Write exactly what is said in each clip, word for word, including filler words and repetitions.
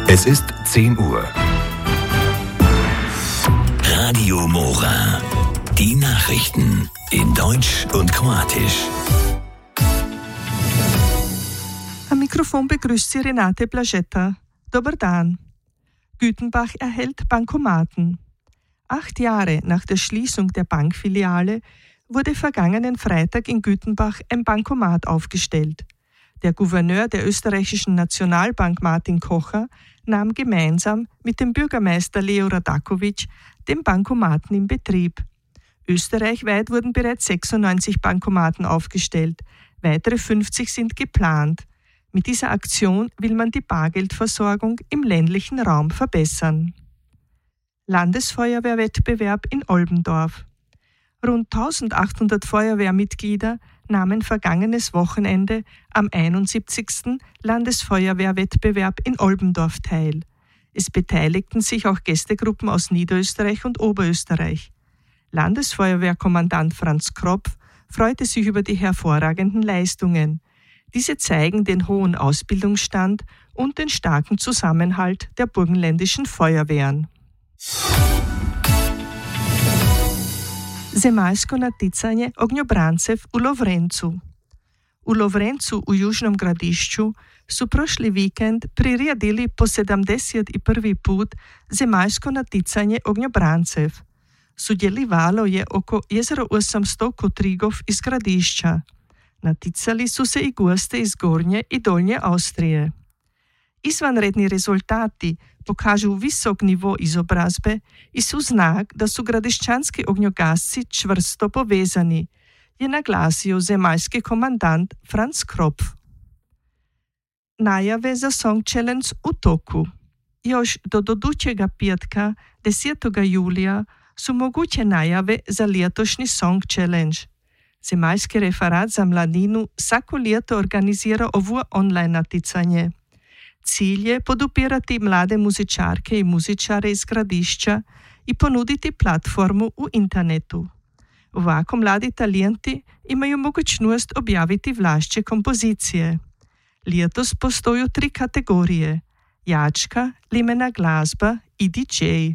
Es ist zehn Uhr. Radio Mora. Die Nachrichten in Deutsch und Kroatisch. Am Mikrofon begrüßt sie Renate Blaschetta. Dobar dan. Gütenbach erhält Bankomaten. Acht Jahre nach der Schließung der Bankfiliale wurde vergangenen Freitag in Gütenbach ein Bankomat aufgestellt. Der Gouverneur der österreichischen Nationalbank Martin Kocher nahm gemeinsam mit dem Bürgermeister Leo Radakovic den Bankomaten in Betrieb. Österreichweit wurden bereits sechsundneunzig Bankomaten aufgestellt, weitere fünfzig sind geplant. Mit dieser Aktion will man die Bargeldversorgung im ländlichen Raum verbessern. Landesfeuerwehrwettbewerb in Olbendorf. Rund eintausendachthundert Feuerwehrmitglieder nahmen vergangenes Wochenende am einundsiebzigsten Landesfeuerwehrwettbewerb in Olbendorf teil. Es beteiligten sich auch Gästegruppen aus Niederösterreich und Oberösterreich. Landesfeuerwehrkommandant Franz Kropf freute sich über die hervorragenden Leistungen. Diese zeigen den hohen Ausbildungsstand und den starken Zusammenhalt der burgenländischen Feuerwehren. Zemaljsko naticanje ognjobrancev u Lovrencu. U Lovrencu u Južnom Gradišću su prošli vikend priredili po sedemdeset prvi put zemaljsko naticanje ognjobrancev. Sudjelovalo je oko jezero osemsto kotrigov iz Gradišća. Naticali su se i goste iz Gornje i Dolnje Avstrije. Izvanredni rezultati pokažu visok nivo izobrazbe i su znak da su gradišćanski ognjogasci čvrsto povezani, je naglasio zemaljski komandant Franz Kropf. Najave za Song Challenge u toku. Još do dodućega petka, desetega julija, su moguće najave za letošnji Song Challenge. Zemaljski referat za mladinu vsako leto organizira ovo online naticanje. Cilj je podupirati mlade muzičarke i muzičare iz Gradišća i ponuditi platformu u internetu. Ovako mladi talenti imaju mogućnost objaviti vlastne kompozicije. Letos postoju tri kategorije: jačka, limena glasba i D J.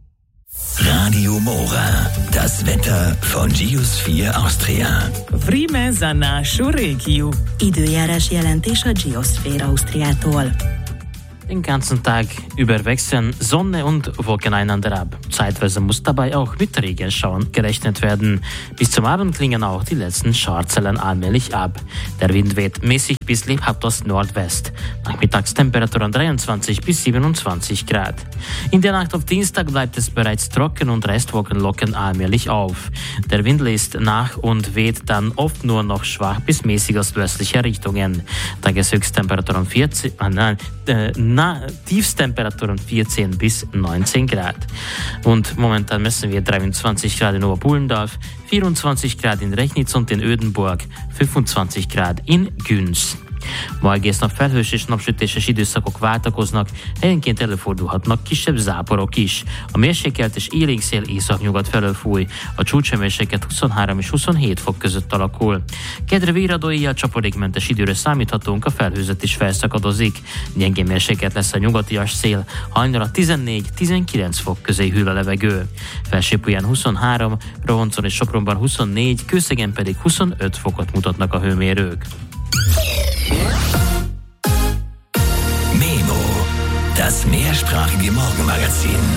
Radio Mora, das Wetter von Geosphere Austria. Vreme za našu regiju. Időjárás jelentés a Geosphere Austriától. Den ganzen Tag über wechseln Sonne und Wolken einander ab. Zeitweise muss dabei auch mit Regenschauern gerechnet werden. Bis zum Abend klingen auch die letzten Schauerzellen allmählich ab. Der Wind weht mäßig bis lebhaft aus Nordwest. Nachmittagstemperaturen dreiundzwanzig bis siebenundzwanzig Grad. In der Nacht auf Dienstag bleibt es bereits trocken und Restwolken lockern allmählich auf. Der Wind lässt nach und weht dann oft nur noch schwach bis mäßig aus westlicher Richtungen. Tageshöchsttemperaturen vierzehn, äh, nein, äh, Na, Tiefstemperaturen vierzehn bis neunzehn Grad. Und momentan messen wir dreiundzwanzig Grad in Oberbullendorf, vierundzwanzig Grad in Rechnitz und in Ödenburg, fünfundzwanzig Grad in Günz. Ma egész nap felhős és napsütéses időszakok váltakoznak, helyenként előfordulhatnak kisebb záporok is. A mérsékelt és élénk szél északnyugat felől fúj, a csúcshőmérséklet huszonhárom és huszonhét fok között alakul. Kedre virradó éjjel csapadékmentes időre számíthatunk, a felhőzet is felszakadozik. Gyengén mérsékelt lesz a nyugatias szél, hajnalra tizennégy-tizenkilenc fok közé hűl a levegő. Felsőbuján huszonhárom, Rohoncon és Sopronban huszonnégy, Kőszegen pedig huszonöt fokot mutatnak a hőmérők. Memo, das mehrsprachige Morgenmagazin.